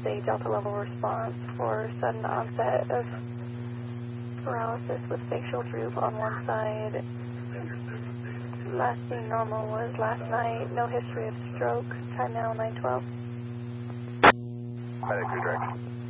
a Delta level response for sudden onset of paralysis with facial droop on one side. Last seen normal was last night. No history of stroke. Time now 9:12. Medic redirect.